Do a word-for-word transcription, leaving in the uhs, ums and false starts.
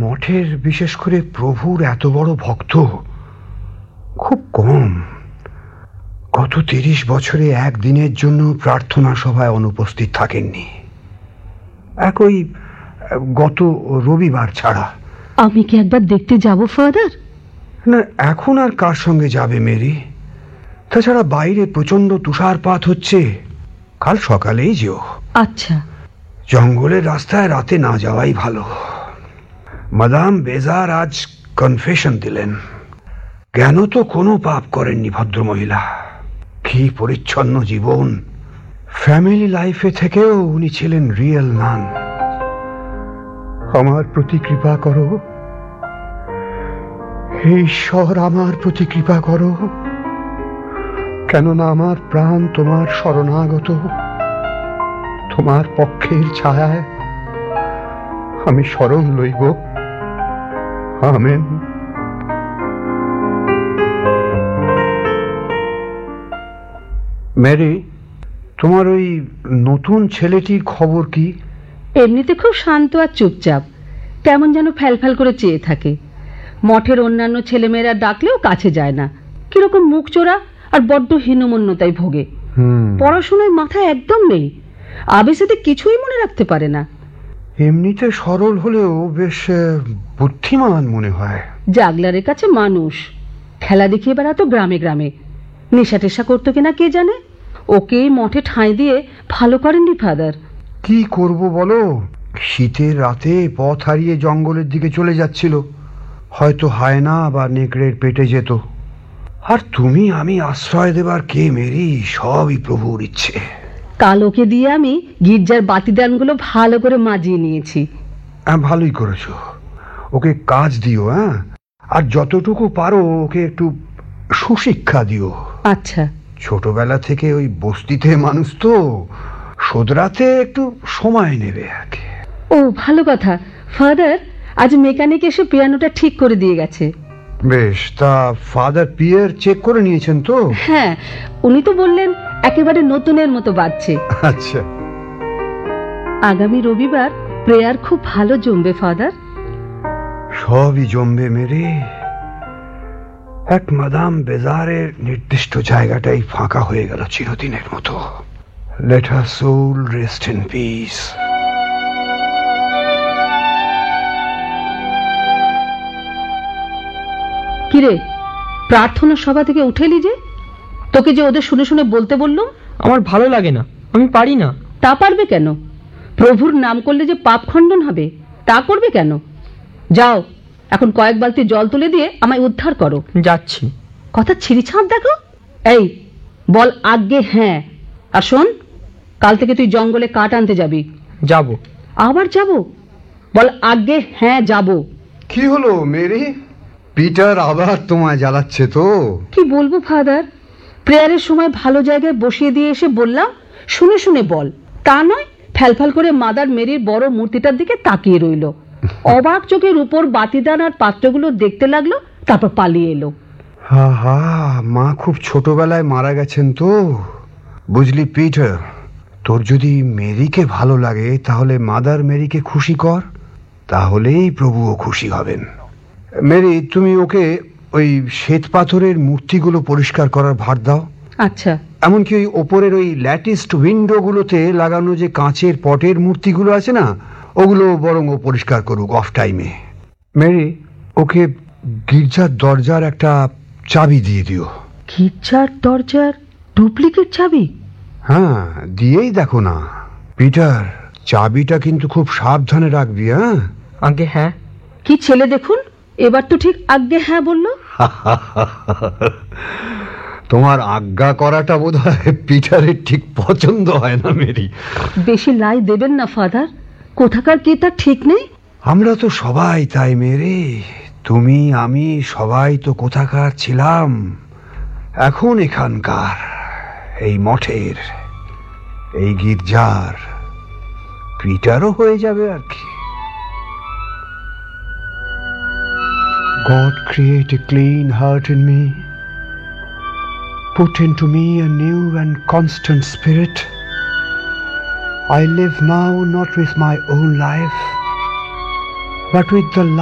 মঠের, বিশেষ করে প্রভুর এত বড় ভক্ত খুব কম। গত তিরিশ বছরে একদিনের জন্য প্রার্থনা সভায় অনুপস্থিত থাকেননি, একই গত রবিবার ছাড়া। আমি কি একবার দেখতে যাব ফাদার? না, এখন আর কার সঙ্গে যাবে মেরি? তাছাড়া বাইরে প্রচন্ড তুষারপাত হচ্ছে, কাল সকালেই যেও। আচ্ছা। জঙ্গলের রাস্তায় রাতে না যাওয়াই ভালো। মাদাম বেজার আজ কনফেশন দিলেন। জ্ঞান তো কোনো পাপ করেননি ভদ্রমহিলা। কি পরিচ্ছন্ন জীবন! ফ্যামিলি লাইফে থেকেও উনি ছিলেন রিয়েল নান। আমার প্রতি কৃপা করো হে ঈশ্বর, আমার প্রতি কৃপা করো, কেননা আমার প্রাণ তোমার শরণাগত। তোমার পক্ষের ছায়ায় আমি শরণ লইব। আমেন। মেরি, তোমার ওই নতুন ছেলেটির খবর কি? এমনিতে খুব শান্ত আর চুপচাপ, কেমন যেন ফ্যালফ্যাল করে চেয়ে থাকে। মঠের অন্যান্য ছেলেমেয়েরা ডাকলেও কাছে যায় না, কিরকম মুখ চোরা আর বড্ড হীনমন্যতায় ভোগে। পড়াশোনায় মাথায় একদম নেই, আবেশাতে কিছুই মনে রাখতে পারে না। এমনিতে সরল হলেও বেশ বুদ্ধিমান মনে হয়। জাগলারের কাছে মানুষ, খেলা দেখিয়ে বেড়াতো গ্রামে গ্রামে। নেশা টেশা করতো কিনা কে জানে। ওকে মঠে ঠাঁই দিয়ে ভালো করেননি ফাদার। কি করব বলো, শীতের রাতে পথ হারিয়ে জঙ্গলের দিকে চলে যাচ্ছিল, হয়তো হায়না বা নেকড়ের পেটে যেত। আর তুমি আমি আশ্রয় দেবার কে মেরি? সবই প্রভুর ইচ্ছে। কাল ওকে দিয়ে আমি গির্জার বাতিদানগুলো ভালো করে মাজিয়ে নিয়েছি। হ্যাঁ, ভালোই করেছো। ওকে কাজ দিও, হ্যাঁ, আর যতটুকু পারো ওকে একটু সুশিক্ষা দিও। আচ্ছা। ছোটবেলা থেকে ওই বস্তিতে মানুষ তো, শোধরাতে একটু সময় নেবে আর কি। ও ভালো কথা ফাদার, আজ মেকানিক এসে পিয়ানোটা ঠিক করে দিয়ে গেছে। বেশ, তা ফাদার পিয়ার চেক করে নিয়েছেন তো? হ্যাঁ, উনি তো বললেন একেবারে নতুনের মতো বাজছে। আচ্ছা। আগামী রবিবার প্রেয়ার খুব ভালো জমবে ফাদার। সবই জমবে মেরে। এক মাদাম বেজারের নির্দিষ্ট জায়গাটাই ফাঁকা হয়ে গেল চিরদিনের মতো। Let her soul rest in peace. কিরে, প্রার্থনা সভা থেকে উঠেলি যে? তোকে যে ওদের শুনে শুনে বলতে বললুম। আমার ভালো লাগে না, আমি পারি না। তা পারবে কেন? প্রভুর নাম করলে যে পাপ খণ্ডন হবে, তা করবে কেন? যাও, এখন কয়েক বালতি জল তুলে দিয়ে আমায় উদ্ধার করো। যাচ্ছি। কথা ছিঁড়িছাঁড় দেখো। এই বল আজ্ঞে হ্যাঁ। আর শোন, কাল থেকে তুই জঙ্গলে কাঠ আনতে যাবি। যাব। আবার যাব? বল আজ্ঞে হ্যাঁ যাব। কি হলো মেরি? পিটার আবার তোমায় জ্বালাচ্ছে তো? কি বলবো ফাদার, প্রেয়ারের সময় ভালো জায়গায় বসিয়ে দিয়ে এসে বললাম শুনে শুনে বল, তা নয় ফ্যালফ্যাল করে মাদার মেরির বড় মূর্তিটার দিকে তাকিয়ে রইল। অবাক চোখের উপর বাতিদান আর পাত্রগুলো দেখতে লাগলো, তারপর পালিয়ে এলো। হা হা, মা খুব ছোটবেলায় মারা গেছেন তো। বুঝলি পিটার, তোর যদি মেরিকে ভালো লাগে তাহলে মাদার মেরিকে খুশি কর, তাহলেই প্রভুও খুশি হবেন। মেরি, তুমি ওকে ওই শ্বেত পাথরের মূর্তিগুলো পরিষ্কার করার ভার দাও। আচ্ছা। এমনকি ওই ওপরের ওই ল্যাটিসড উইন্ডো গুলোতে লাগানো যে কাঁচের পটের মূর্তিগুলো আছে না, ওগুলো বরং ও পরিষ্কার করুক অফ টাইমে। মেরি, ওকে গির্জার দরজার একটা চাবি দিয়ে দিও। গির্জার দরজার ডুপ্লিকেট চাবি? হ্যাঁ, দিয়েই দেখো না। পিটার, চাবিটা কিন্তু খুব সাবধানে রাখবি। হ্যাঁ আগে হ্যাঁ। কি ছেলে দেখুন, এবার তো ঠিক আজ্ঞে হ্যাঁ বললো। তোমার আজ্ঞা করাটা বোধহয় পিটারের ঠিক পছন্দ হয় না মেরি। বেশি লাই দেবেন না ফাদার, কোথাকার কি তার ঠিক নেই। আমরা তো সবাই তাই মেরে, তুমি আমি সবাই তো কোথাকার ছিলাম, এখন এখানকার, এই মঠের, এই গির্জার। পিটারও হয়ে যাবে আর কি। God create a clean heart in me, put into me a new and constant spirit. I live now not with my own life, but with the